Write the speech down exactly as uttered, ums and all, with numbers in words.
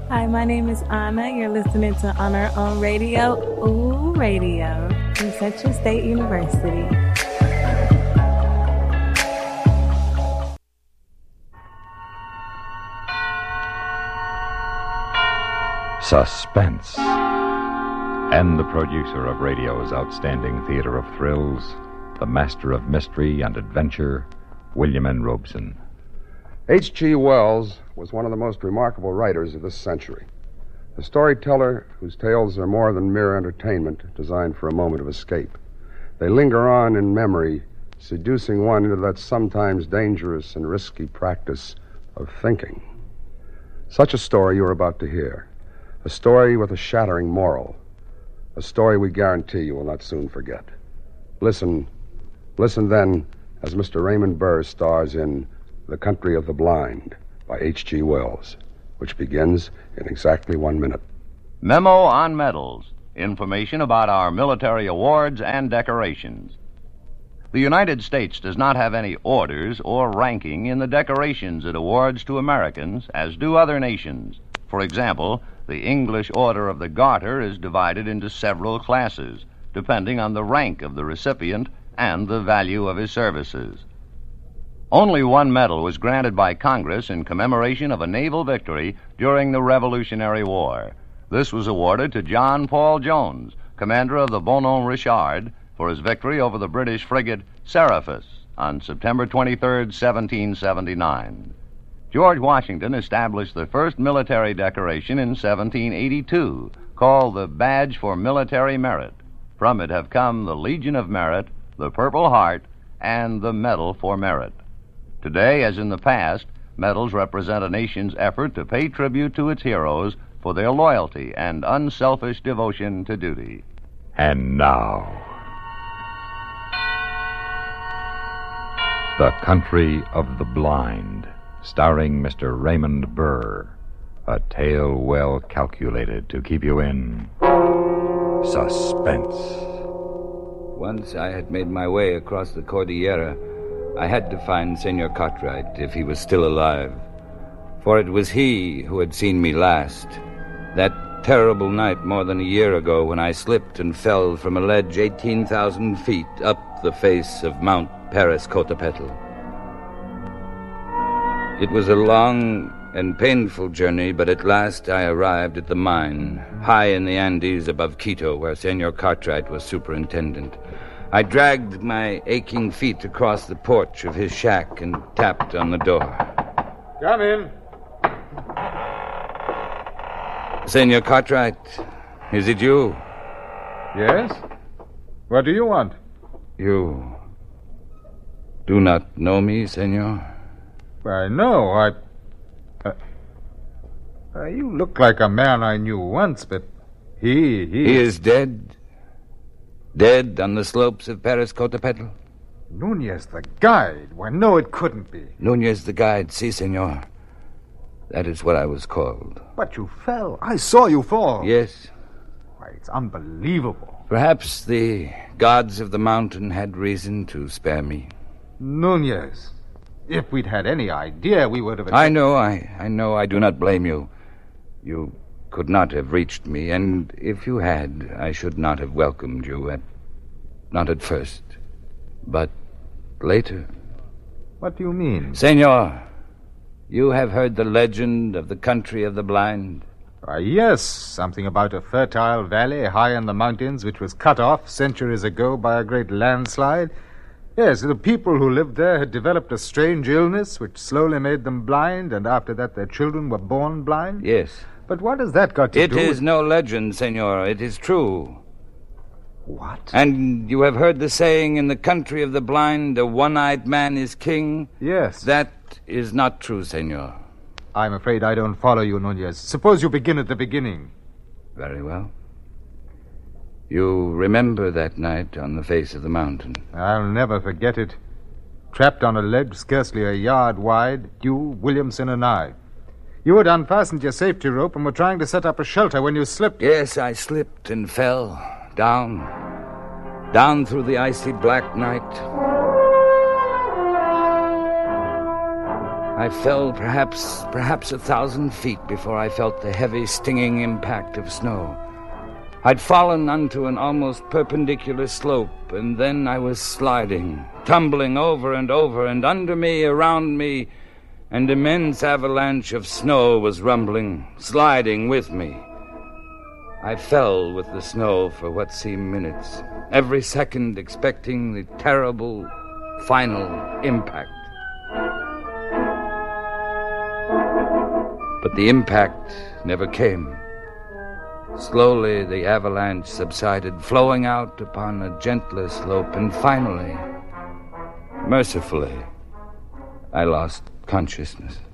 Hi, my name is Anna. You're listening to On Our Own Radio, Ooh Radio, from Central State University. Suspense. And the producer of radio's outstanding theater of thrills, the master of mystery and adventure, William N. Robeson. H G. Wells was one of the most remarkable writers of this century. A storyteller whose tales are more than mere entertainment designed for a moment of escape. They linger on in memory, seducing one into that sometimes dangerous and risky practice of thinking. Such a story you're about to hear. A story with a shattering moral. A story we guarantee you will not soon forget. Listen, listen then as Mister Raymond Burr stars in The Country of the Blind by H G. Wells, which begins in exactly one minute. Memo on medals. Information about our military awards and decorations. The United States does not have any orders or ranking in the decorations it awards to Americans, as do other nations. For example, the English Order of the Garter is divided into several classes, depending on the rank of the recipient and the value of his services. Only one medal was granted by Congress in commemoration of a naval victory during the Revolutionary War. This was awarded to John Paul Jones, commander of the Bonon Richard, for his victory over the British frigate Seraphis on September twenty-third, seventeen seventy-nine. George Washington established the first military decoration in seventeen eighty-two, called the Badge for Military Merit. From it have come the Legion of Merit, the Purple Heart, and the Medal for Merit. Today, as in the past, medals represent a nation's effort to pay tribute to its heroes for their loyalty and unselfish devotion to duty. And now, The Country of the Blind, starring Mister Raymond Burr. A tale well calculated to keep you in suspense. Once I had made my way across the Cordillera, I had to find Senor Cartwright if he was still alive. For it was he who had seen me last. That terrible night more than a year ago when I slipped and fell from a ledge eighteen thousand feet up the face of Mount Paris-Cotepetl. It was a long and painful journey, but at last I arrived at the mine, high in the Andes above Quito, where Senor Cartwright was superintendent. I dragged my aching feet across the porch of his shack and tapped on the door. Come in. Senor Cartwright, is it you? Yes? What do you want? You do not know me, senor? I know. I... Uh, uh, you look like a man I knew once, but he... He, he is dead? Dead on the slopes of Paris-Cotepetl? Nunez the guide? Why, no, it couldn't be. Nunez the guide, si, senor. That is what I was called. But you fell. I saw you fall. Yes. Why, it's unbelievable. Perhaps the gods of the mountain had reason to spare me. Nunez, if we'd had any idea, we would have... I know, I, I know. I do not blame you. You could not have reached me, and if you had, I should not have welcomed you at... not at first, but later. What do you mean? Senor, you have heard the legend of the country of the blind? Uh, yes, something about a fertile valley high in the mountains which was cut off centuries ago by a great landslide. Yes, the people who lived there had developed a strange illness which slowly made them blind, and after that their children were born blind? Yes. But what has that got to it do with... It is no legend, senor. It is true. What? And you have heard the saying, in the country of the blind, a one-eyed man is king? Yes. That is not true, senor. I'm afraid I don't follow you, Nunez. Suppose you begin at the beginning. Very well. You remember that night on the face of the mountain? I'll never forget it. Trapped on a ledge scarcely a yard wide, you, Williamson, and I. You had unfastened your safety rope and were trying to set up a shelter when you slipped. Yes, I slipped and fell. Down. Down through the icy black night. I fell perhaps, perhaps a thousand feet before I felt the heavy, stinging impact of snow. I'd fallen onto an almost perpendicular slope, and then I was sliding, tumbling over and over, and under me, around me, an immense avalanche of snow was rumbling, sliding with me. I fell with the snow for what seemed minutes, every second expecting the terrible, final impact. But the impact never came. Slowly the avalanche subsided, flowing out upon a gentler slope, and finally, mercifully, I lost consciousness.